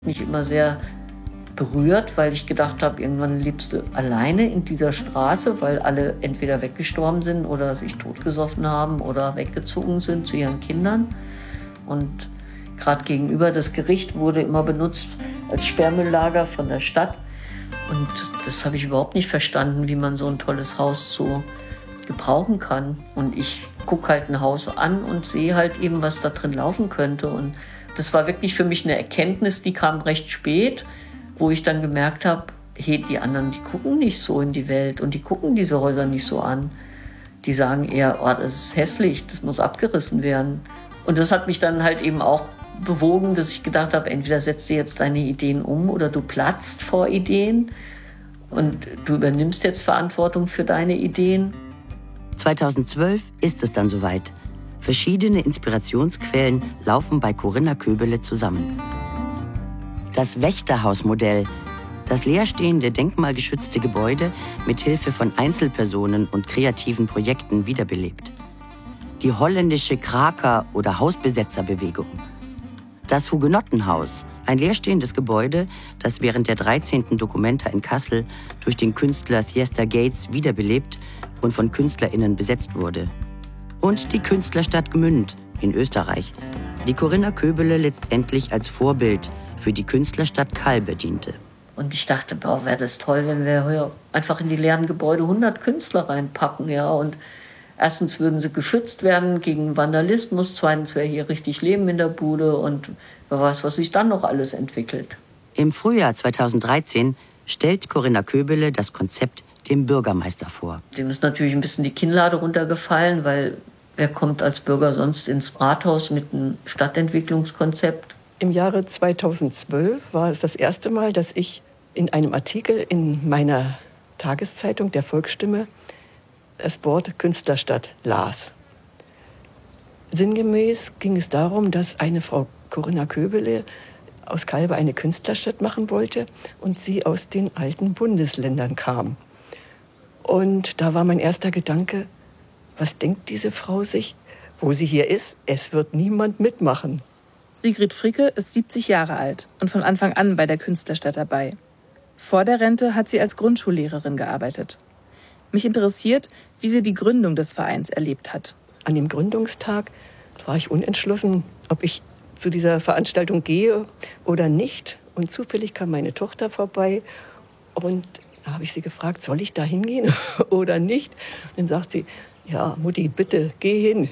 Mich immer sehr berührt, weil ich gedacht habe, irgendwann lebst du alleine in dieser Straße, weil alle entweder weggestorben sind oder sich totgesoffen haben oder weggezogen sind zu ihren Kindern. Und gerade gegenüber das Gericht wurde immer benutzt als Sperrmülllager von der Stadt. Und das habe ich überhaupt nicht verstanden, wie man so ein tolles Haus so gebrauchen kann. Und ich gucke halt ein Haus an und sehe halt eben, was da drin laufen könnte. Und das war wirklich für mich eine Erkenntnis, die kam recht spät, wo ich dann gemerkt habe, hey, die anderen, die gucken nicht so in die Welt und die gucken diese Häuser nicht so an. Die sagen eher, oh, das ist hässlich, das muss abgerissen werden. Und das hat mich dann halt eben auch bewogen, dass ich gedacht habe, entweder setzt du jetzt deine Ideen um oder du platzt vor Ideen und du übernimmst jetzt Verantwortung für deine Ideen. 2012 ist es dann soweit. Verschiedene Inspirationsquellen laufen bei Corinna Köbele zusammen. Das Wächterhausmodell, das leerstehende, denkmalgeschützte Gebäude mit Hilfe von Einzelpersonen und kreativen Projekten wiederbelebt. Die holländische Kraker- oder Hausbesetzerbewegung. Das Hugenottenhaus, ein leerstehendes Gebäude, das während der 13. Documenta in Kassel durch den Künstler Thiester Gates wiederbelebt und von KünstlerInnen besetzt wurde. Und die Künstlerstadt Gmünd in Österreich, die Corinna Köbele letztendlich als Vorbild für die Künstlerstadt Calbe diente. Und ich dachte, boah, wäre das toll, wenn wir hier einfach in die leeren Gebäude 100 Künstler reinpacken, ja. Und erstens würden sie geschützt werden gegen Vandalismus, zweitens wäre hier richtig Leben in der Bude und wer weiß, was sich dann noch alles entwickelt. Im Frühjahr 2013 stellt Corinna Köbele das Konzept dem Bürgermeister vor. Dem ist natürlich ein bisschen die Kinnlade runtergefallen, weil wer kommt als Bürger sonst ins Rathaus mit einem Stadtentwicklungskonzept? Im Jahre 2012 war es das erste Mal, dass ich in einem Artikel in meiner Tageszeitung, der Volksstimme, das Wort Künstlerstadt las. Sinngemäß ging es darum, dass eine Frau Corinna Köbele aus Calbe eine Künstlerstadt machen wollte und sie aus den alten Bundesländern kam. Und da war mein erster Gedanke, was denkt diese Frau sich, wo sie hier ist? Es wird niemand mitmachen. Sigrid Fricke ist 70 Jahre alt und von Anfang an bei der Künstlerstadt dabei. Vor der Rente hat sie als Grundschullehrerin gearbeitet. Mich interessiert, wie sie die Gründung des Vereins erlebt hat. An dem Gründungstag war ich unentschlossen, ob ich zu dieser Veranstaltung gehe oder nicht. Und zufällig kam meine Tochter vorbei und da habe ich sie gefragt, soll ich da hingehen oder nicht? Und dann sagt sie, ja, Mutti, bitte, geh hin.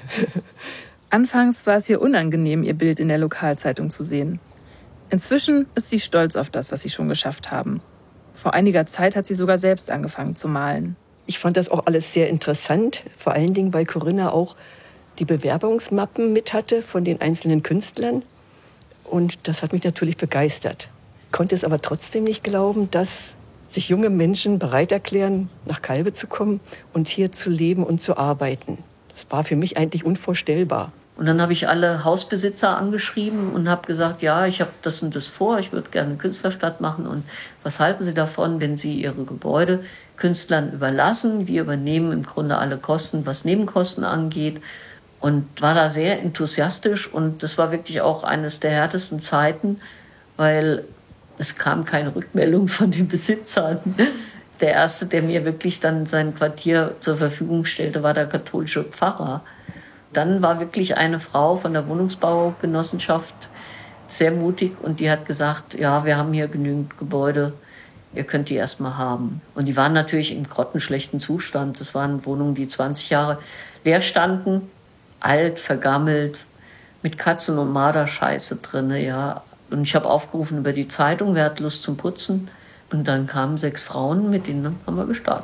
Anfangs war es ihr unangenehm, ihr Bild in der Lokalzeitung zu sehen. Inzwischen ist sie stolz auf das, was sie schon geschafft haben. Vor einiger Zeit hat sie sogar selbst angefangen zu malen. Ich fand das auch alles sehr interessant, vor allen Dingen, weil Corinna auch die Bewerbungsmappen mit hatte von den einzelnen Künstlern. Und das hat mich natürlich begeistert. Ich konnte es aber trotzdem nicht glauben, dass sich junge Menschen bereit erklären, nach Calbe zu kommen und hier zu leben und zu arbeiten. Das war für mich eigentlich unvorstellbar. Und dann habe ich alle Hausbesitzer angeschrieben und habe gesagt, ja, ich habe das und das vor, ich würde gerne eine Künstlerstadt machen. Und was halten Sie davon, wenn Sie Ihre Gebäude Künstlern überlassen? Wir übernehmen im Grunde alle Kosten, was Nebenkosten angeht. Und war da sehr enthusiastisch. Und das war wirklich auch eines der härtesten Zeiten, weil es kam keine Rückmeldung von den Besitzern. Der erste, der mir wirklich dann sein Quartier zur Verfügung stellte, war der katholische Pfarrer. Dann war wirklich eine Frau von der Wohnungsbaugenossenschaft sehr mutig und die hat gesagt, ja, wir haben hier genügend Gebäude, ihr könnt die erstmal haben. Und die waren natürlich im grottenschlechten Zustand. Das waren Wohnungen, die 20 Jahre leer standen, alt, vergammelt, mit Katzen- und Marderscheiße drin, ja. Und ich habe aufgerufen über die Zeitung, wer hat Lust zum Putzen? Und dann kamen 6 Frauen, mit denen haben wir gestartet.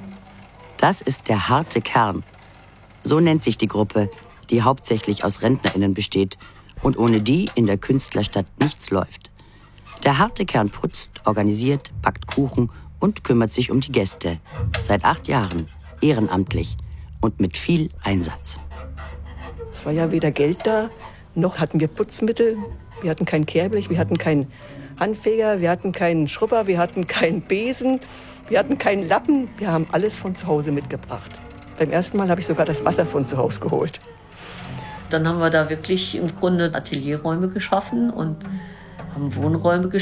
Das ist der harte Kern. So nennt sich die Gruppe, die hauptsächlich aus RentnerInnen besteht und ohne die in der Künstlerstadt nichts läuft. Der harte Kern putzt, organisiert, backt Kuchen und kümmert sich um die Gäste. Seit 8 Jahren, ehrenamtlich und mit viel Einsatz. Es war ja weder Geld da, noch hatten wir Putzmittel. Wir hatten kein Kehrblech, wir hatten keinen Handfeger, wir hatten keinen Schrubber, wir hatten keinen Besen, wir hatten keinen Lappen. Wir haben alles von zu Hause mitgebracht. Beim ersten Mal habe ich sogar das Wasser von zu Hause geholt. Dann haben wir da wirklich im Grunde Atelierräume geschaffen und haben Wohnräume